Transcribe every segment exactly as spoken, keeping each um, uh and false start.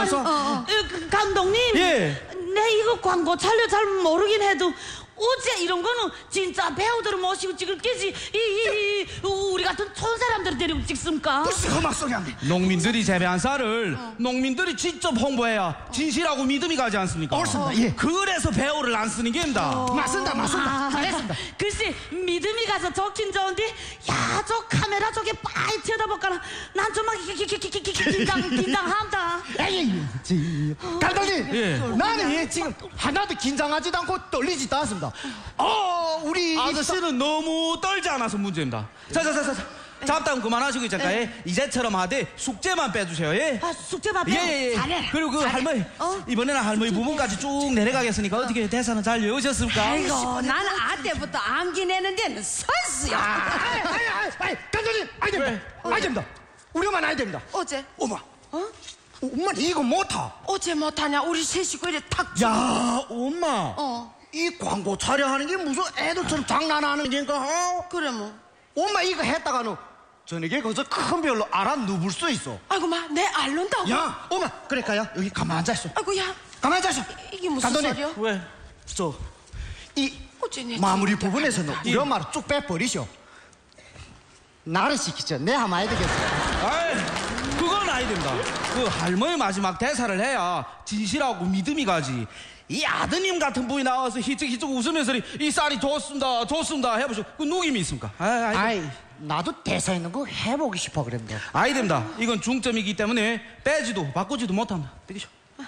왔어? 어, 어. 그, 감독님. 예. 내 이거 광고 촬려 잘 모르긴 해도 어째 이런 거는 진짜 배우들을 모시고 찍을 게지 이, 이, 이 우리 같은 촌 사람들 데리고 찍습니까? 무슨 험악 소리 하네. 농민들이 재배한 쌀을 어. 농민들이 직접 홍보해야 진실하고 믿음이 가지 않습니까? 옳습니다. 예. 그래서 배우를 안 쓰는 게입니다. 어. 맞습니다, 맞습니다. 아, 잘했습니다. 글쎄 믿음이 가서 좋긴 좋은데 야 저 카메라 저게 빠이 쳐다볼까나 난 좀 막 긴장 긴장한다. 에이, 지. 감독님, 예. 나는 예, 지금 하나도 긴장하지도 않고 떨리지도 않습니다. 어, 우리 아저씨는 너무 떨지 않아서 문제입니다. 자자자자 잡담 그만하시고 있잖아요. 예. 이제처럼 하되 숙제만 빼주세요. 예. 아 숙제 받아. 예예. 예. 잘해. 그리고 그 잘해. 할머니 어? 이번에는 할머니 부분까지 쭉 내려가겠으니까 어. 어떻게 대사는 잘 외우셨습니까? 아이고 나는 아 때부터 암기 내는 데는 선수야. 아이, 아이, 아이, 아이, 감독님, 아이 됩니다. 아이 됩니다. 우리 엄마는 아이 됩니다. 어제 엄마, 어? 엄마 이거 못하. 어제 못하냐 우리 세 식구 이래 탁. 야, 엄마. 어 이 광고 촬영하는 게 무슨 애들처럼 장난하는 게인가? 어? 그래 뭐. 엄마 이거 했다가는 저녁에 거기서 큰 별로 알아 누울 수 있어. 아이고 마 내 알른다고. 야, 엄마, 그러니까요. 여기 가만 앉아 있어. 아이고 야 가만 앉아 있어. 이게 무슨 감독님, 소리야? 왜? 저, 이 어째 내 마무리 진짜 부분에서는 알겠다. 우리 엄마를 쭉 빼버리셔. 나를 시키죠. 내 하면 해야 되겠어. 아이, 그건 아니 됩니다. 그 할머니 마지막 대사를 해야 진실하고 믿음이 가지. 이 아드님 같은 분이 나와서 희쩍희쩍 웃으면서 이 쌀이 좋습니다, 좋습니다 해보시오. 그 누김이 있습니까? 아이, 아이, 아이, 나도 대사 있는 거 해보기 싶어 그랬는데. 아이 됩니다. 이건 중점이기 때문에 빼지도 바꾸지도 못합니다. 되겠죠?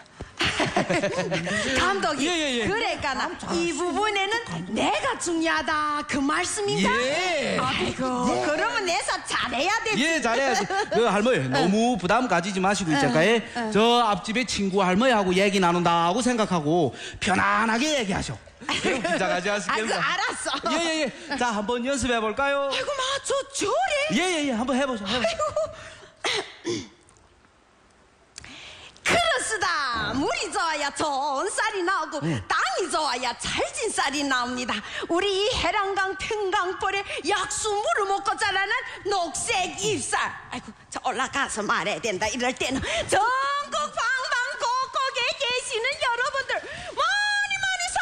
감독이 예, 예, 예. 그러니까 나 이 부분에는 내가 중요하다 그 말씀인가? 예. 아이고 그러면 내사 잘해야 되지. 예, 잘해야지. 그 할머니 너무 부담 가지지 마시고 있잖아요. 저 앞집에 친구 할머니하고 얘기 나눈다고 생각하고 편안하게 얘기하셔. 그럼 긴장하지 아이고 않습니까? 알았어. 예예예. 자 한번 연습해 볼까요? 아이고 마저 저래. 예예예. 한번 해보죠. 해보죠. 아이고. 그렇습니다. 물이 좋아야 좋은 쌀이 나오고 응. 땅이 좋아야 잘진 쌀이 나옵니다. 우리 이 해랑강 평강벌에 약수물을 먹고 자라는 녹색 잎쌀. 아이고 저 올라가서 말해야 된다. 이럴 때는 전국 방방곡곡에 계시는 여러분들 많이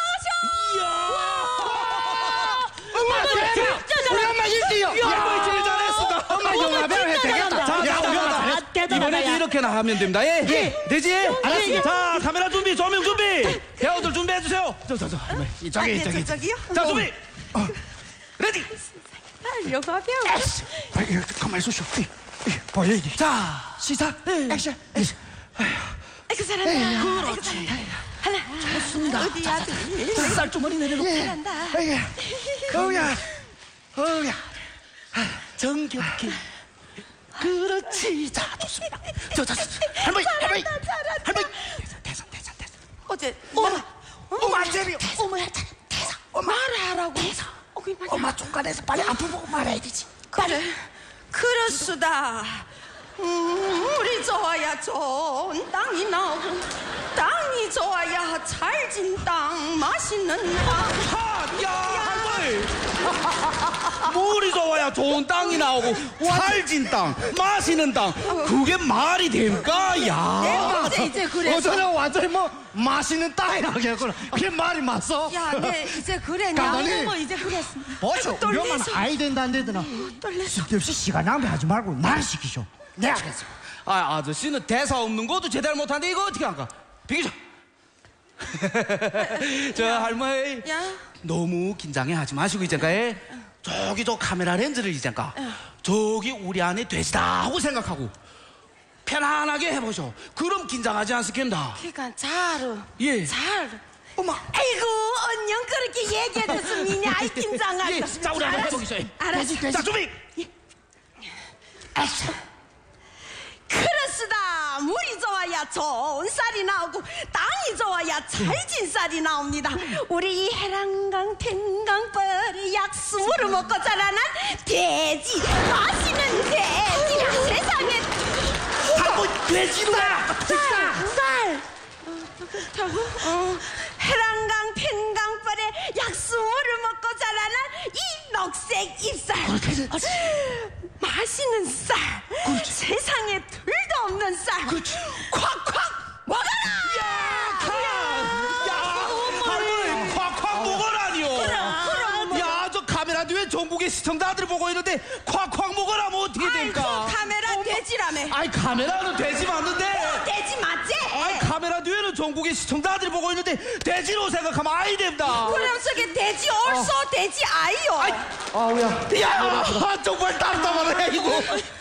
많이 사셔. 엄마, 대박! 우리 엄마 일등이요. 할머니 제일 잘했습니다. 엄마 영화배우 해야 되겠다. 자, 야, 우리 엄마 잘했어. 이번에도 이렇게나 하면 됩니다. 예? 예. 되지? 알았습니다. 자, 카메라 준비, 조명 준비. 배우들 준비해 주세요. 저, 저, 저. 이쪽에, 이쪽에. 저기요? 자, 준비. 어. 레디. 영화 배우. 아, 이거 가만히 있으셔. 보여야지. 자, 시작. 액션. 액션. 아이고 잘한다. 그렇지. 하나. 잘했습니다. 어디야? 쌀주머니 내려놓고. 잘한다. 아이고, 어우야, 어우야. 정겹게. 그렇지. 자, 좋습니다. 저, 저, 저. 할머니, 할머니. 할머니. 대사, 대사, 대사. 어제 엄마, 엄마 안 재미요. 어머 대사. 말하라고. 대사. 어, 그 말이야. 엄마 중간에서 빨리 앞을 보고 말해야 되지. 그래. 그렇수다. 음, 물이 좋아야 좋은 땅이 나오고 땅이 좋아야 잘진 땅 맛있는 땅. 하, 야, 할머니. 물이 좋아야 좋은 땅이 나오고 살진 땅, 마시는 땅. 그게 말이 됩니까? 야. 내가 어제 이제 그랬어. 어제는 완전히 뭐 맛있는 땅이라고 했구나. 그게 말이 맞어? 야, 내 이제 그랬냐? 감독님. 뭐 이제 그랬어. 보쇼, 우리 엄마는 떨리셔. 아이 된다 안 되더나. 쓸데없이 시간 낭비하지 말고 나를 시키쇼. 내가 하겠어. 아, 아저씨는 대사 없는 것도 제대로 못하는데 이거 어떻게 할까? 비키죠. 저 할머니. 야. 너무 긴장해 하지 마시고 있잖아요. 저기 저 카메라 렌즈를 있잖아. 저기 우리 안에 돼지다 하고 생각하고 편안하게 해보셔. 그럼 긴장하지 않습니다. 그러니까 잘. 예. 잘. 엄마. 아이고 언영 그렇게 얘기해줬으면 아이 긴장하고. 예, 자 우리 한번 해보겠어요. 알았어. 자 준비. 그렇습니다. 물이 좋아야 좋은 쌀이 나오고 땅이 좋아야 잘진 쌀이 나옵니다. 우리 이 해랑강 평강벌이 약수물을 먹고 자라는 돼지, 맛있는 돼지. 세상에 한번 돼지다. 쌀, 쌀. 그렇다고? 어, 해랑강 평강벌에 약수물을 먹고 자라는 이 녹색 잎쌀. 맛있는 쌀. 세상에 둘도 없는 쌀. 콱콱 와 전국의 시청자들이 보고 있는데 콱콱 먹으라면 어떻게 아이고 될까? 카메라 돼지라며. 아이 카메라는 돼지 맞는데 돼지 맞지? 아이 카메라 뒤에는 전국의 시청자들이 보고 있는데 돼지로 생각하면 아이 된다. 그럼 저게 돼지 얼쏘 돼지 아이요. 아우야. 야 정말 답답하네 이거.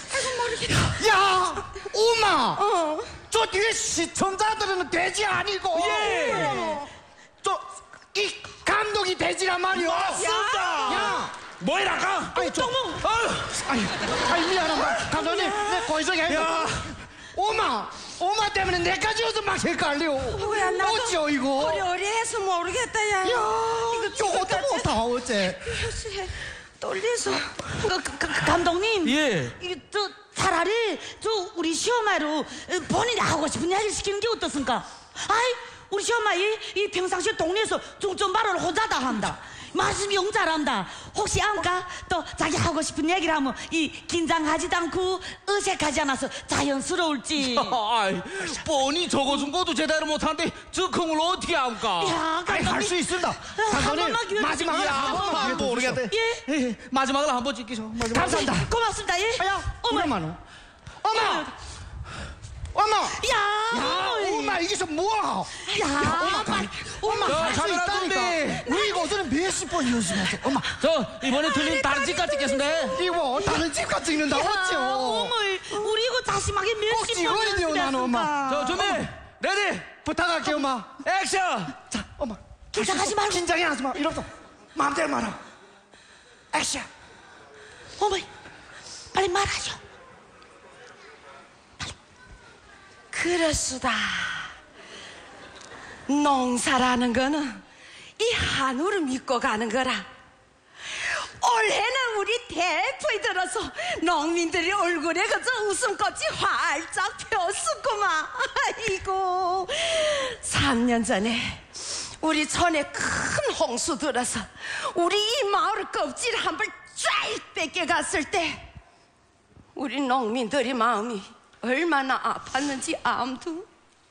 야, 엄마. 어. 저 뒤에 시청자들은 돼지 아니고. 예. 저 이 감독이 돼지란 말이야. 맞습니다. 야. 뭐이라까? 아니 저. 아유. 아니, 아니 미안합니다. 감독님, 내 거기서 해. 야. 엄마, 엄마 때문에 내까지 요즘 막 헷갈려. 뭐야 나도 어쩌 이거? 어리어리해서 모르겠다 야. 야, 이거 저것도 못하 어째? 글쎄, 떨려서. 그, 그, 그, 감독님. 예. 이게 저 차라리 저 우리 시어머니로 본인이 하고 싶은 이야기를 시키는 게 어떻습니까? 아이 우리 시어머니 이 평상시에 동네에서 중점 발언을 혼자다 한다. 말씀 영 잘한다. 혹시 안까 또 자기 하고 싶은 얘기를 하면 이 긴장하지도 않고 어색하지 않아서 자연스러울지. 아이 뻔히 적어준 것도 제대로 못하는데 적응을 어떻게 합니까? 야, 아니 할 수 있습니다. 한 감독님 번만 기회 마지막으로 야, 한 한 번만 번만 기회 더 모르겠다. 주시오. 예. 예, 마지막으로 한번 찍기죠. 마지막. 감사합니다. 고맙습니다. 예. 야, 어머. 엄마, 엄마, 엄마. 야, 야, 엄마 이게서 뭐야? 야, 엄마, 빨리. 엄마 야, 할 수 카메라 있다니까. 우리 이거는 몇십 번 연습했어. 엄마, 저 이번에 틀린 다른 집까지 찍겠습니다. 이거 다른 집가 찍는다 야, 어쩌? 어머, 우리 이거 다시마게 꼭 몇십 찍어야 번 돼요, 나는, 엄마. 연습했을까? 저 준비 레디 부탁할게 엄마. 액션. 자, 엄마. 긴장하지 말고. 긴장해 하지 마. 이러서 마음대로 말아. 액션. 어머, 빨리 말하죠. 그렇수다. 농사라는 거는 이 한우를 믿고 가는 거라. 올해는 우리 대포에 들어서 농민들이 얼굴에 그저 웃음꽃이 활짝 폈었구만. 아이고, 삼 년 전에 우리 촌에 큰 홍수 들어서 우리 이 마을 껍질 한 벌 쫙 뺏겨갔을 때 우리 농민들의 마음이 얼마나 아팠는지 암두.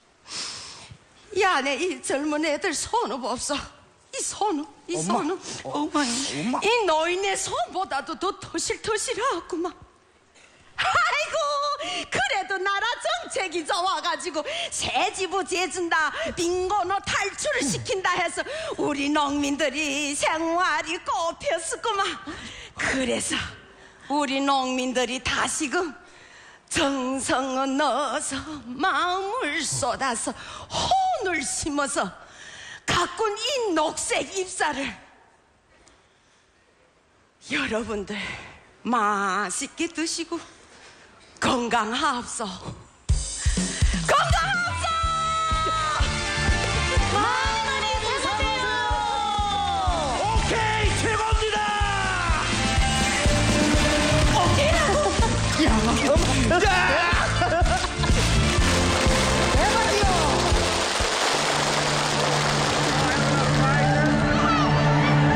이 안에 이 젊은 애들 손업 없어. 이 손업, 이 손업. 어머니. 엄마. 이 노인의 손보다도 더 토실토실하구만. 아이고, 그래도 나라 정책이 좋아가지고 새지부 재준다, 빈곤호 탈출을 시킨다 해서 우리 농민들이 생활이 꼽혔었구만. 그래서 우리 농민들이 다시금 정성을 넣어서 마음을 쏟아서 혼을 심어서 가꾼 이 녹색 잎사를 여러분들 맛있게 드시고 건강하옵소. 건강하옵소. 많이 드세요. 오케이 최고입니다. 야, 야!